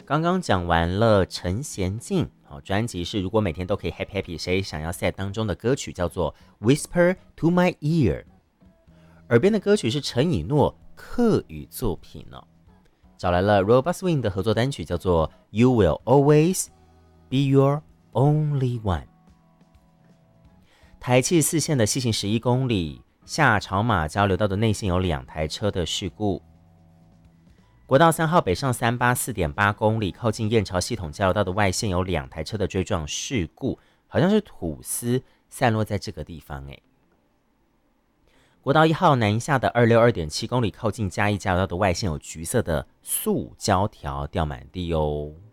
刚刚讲完了陈娴静，专辑是如果每天都可以 happy happy， 谁想要 sad 当中的歌曲叫做 Whisper to My Ear， 耳边的歌曲是陈以诺客语作品哦，找来了 Robot Swing 的合作单曲叫做 You Will Always Be Your Only One。 台七四线的西行11公里，下朝马交流道的内线有2台车的事故。国道3号北上384 4.8公里，靠近燕巢系统交流道的外线有2台车的追撞事故，好像是土丝散落在这个地方。国道1号南下的262.7公里，靠近嘉义交流道的外线有橘色的塑胶条掉满地哦。